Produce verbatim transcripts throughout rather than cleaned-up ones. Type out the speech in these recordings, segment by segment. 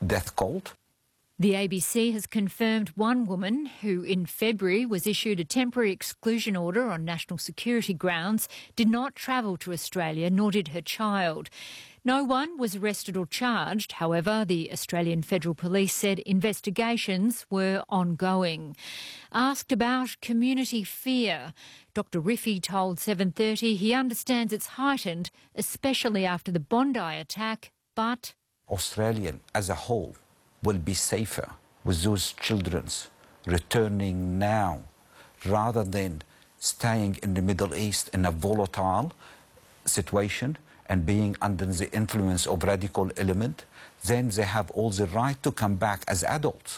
death cult. The A B C has confirmed one woman who in February was issued a temporary exclusion order on national security grounds did not travel to Australia, nor did her child. No one was arrested or charged. However, the Australian Federal Police said investigations were ongoing. Asked about community fear, Doctor Riffy told seven thirty he understands it's heightened, especially after the Bondi attack, but Australian as a whole will be safer with those children returning now rather than staying in the Middle East in a volatile situation and being under the influence of radical element. Then they have all the right to come back as adults.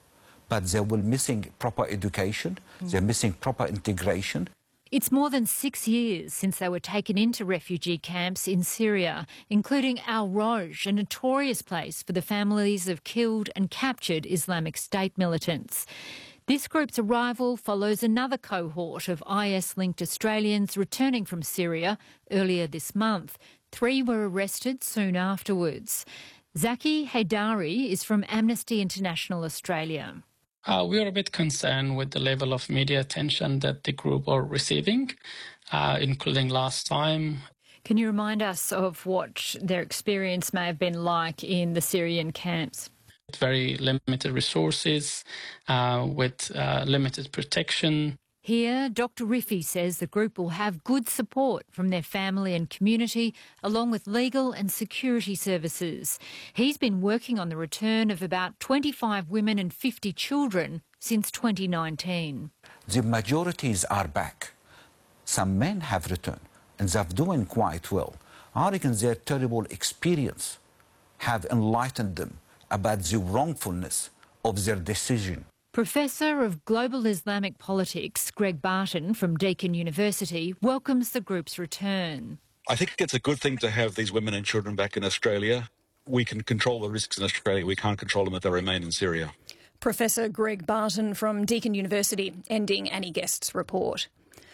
But they will missing proper education, mm. they're missing proper integration. It's more than six years since they were taken into refugee camps in Syria, including Al Roj, a notorious place for the families of killed and captured Islamic State militants. This group's arrival follows another cohort of I S-linked Australians returning from Syria earlier this month. Three were arrested soon afterwards. Zaki Haidari is from Amnesty International Australia. Uh, we are a bit concerned with the level of media attention that the group are receiving, uh, including last time. Can you remind us of what their experience may have been like in the Syrian camps? Very limited resources, uh, with uh, limited protection. Here, Doctor Riffy says the group will have good support from their family and community, along with legal and security services. He's been working on the return of about twenty-five women and fifty children since twenty nineteen. The majorities are back. Some men have returned, and they're doing quite well. I reckon their terrible experience have enlightened them about the wrongfulness of their decision. Professor of Global Islamic Politics, Greg Barton from Deakin University, welcomes the group's return. I think it's a good thing to have these women and children back in Australia. We can control the risks in Australia. We can't control them if they remain in Syria. Professor Greg Barton from Deakin University, ending Annie Guest's report.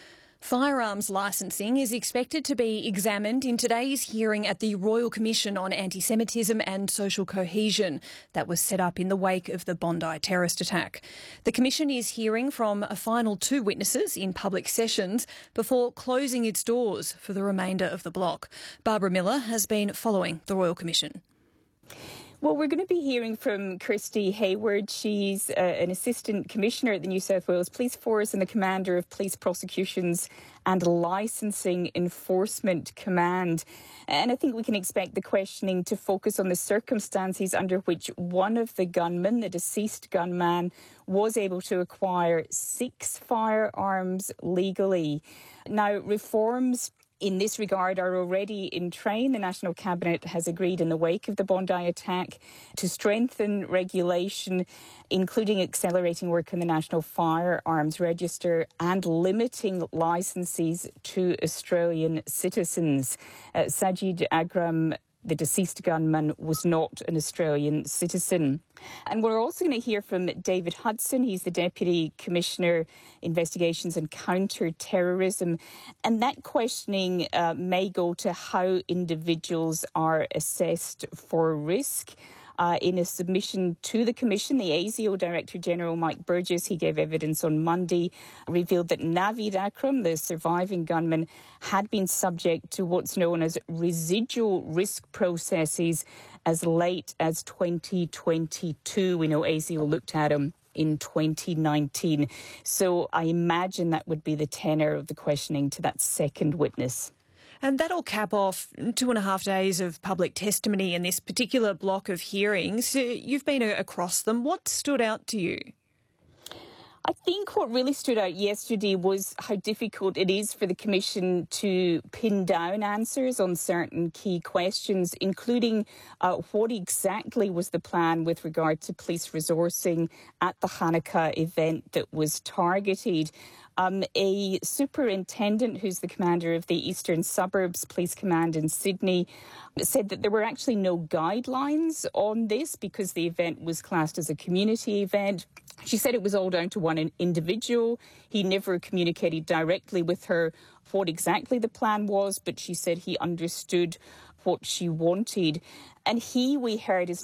Firearms licensing is expected to be examined in today's hearing at the Royal Commission on Anti-Semitism and Social Cohesion that was set up in the wake of the Bondi terrorist attack. The Commission is hearing from a final two witnesses in public sessions before closing its doors for the remainder of the block. Barbara Miller has been following the Royal Commission. Well, we're going to be hearing from Kirsty Hayward. She's uh, an Assistant Commissioner at the New South Wales Police Force and the Commander of Police Prosecutions and Licensing Enforcement Command. And I think we can expect the questioning to focus on the circumstances under which one of the gunmen, the deceased gunman, was able to acquire six firearms legally. Now, reforms in this regard are already in train. The National Cabinet has agreed in the wake of the Bondi attack to strengthen regulation, including accelerating work on the National Firearms Register and limiting licences to Australian citizens. Uh, Sajid Agram, the deceased gunman, was not an Australian citizen. And we're also going to hear from David Hudson. He's the Deputy Commissioner, Investigations and Counter-Terrorism. And that questioning uh, may go to how individuals are assessed for risk. Uh, in a submission to the Commission, the A S I O Director General, Mike Burgess, he gave evidence on Monday, revealed that Naveed Akram, the surviving gunman, had been subject to what's known as residual risk processes as late as twenty twenty-two. We know A S I O looked at him in twenty nineteen. So I imagine that would be the tenor of the questioning to that second witness. And that'll cap off two and a half days of public testimony in this particular block of hearings. You've been across them. What stood out to you? I think what really stood out yesterday was how difficult it is for the Commission to pin down answers on certain key questions, including uh, what exactly was the plan with regard to police resourcing at the Hanukkah event that was targeted. Um, a superintendent who's the commander of the Eastern Suburbs Police Command in Sydney said that there were actually no guidelines on this because the event was classed as a community event. She said it was all down to one individual. He never communicated directly with her what exactly the plan was, but she said he understood what she wanted. And he, we heard, is